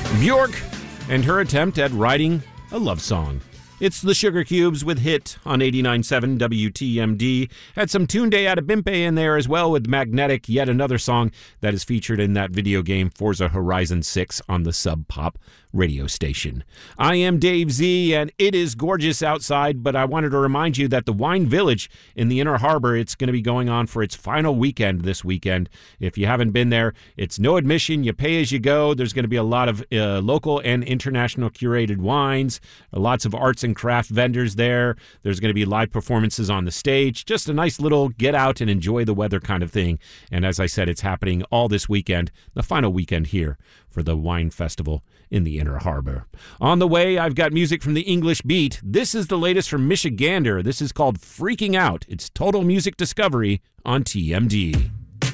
Bjork and her attempt at writing a love song. It's the Sugar Cubes with Hit on 89.7 WTMD. Had some Tunde Adebimpe in there as well with Magnetic, yet another song that is featured in that video game Forza Horizon 6 on the Sub Pop radio station. I am Dave Z, and it is gorgeous outside, but I wanted to remind you that the Wine Village in the Inner Harbor, it's going to be going on for its final weekend this weekend. If you haven't been there, it's no admission. You pay as you go. There's going to be a lot of local and international curated wines, lots of arts and craft vendors there. There's going to be live performances on the stage. Just a nice little get out and enjoy the weather kind of thing. And as I said, it's happening all this weekend, the final weekend here for the Wine Festival in the Inner Harbor. On the way, I've got music from the English Beat. This is the latest from Michigander. This is called Freaking Out. It's total music discovery on TMD.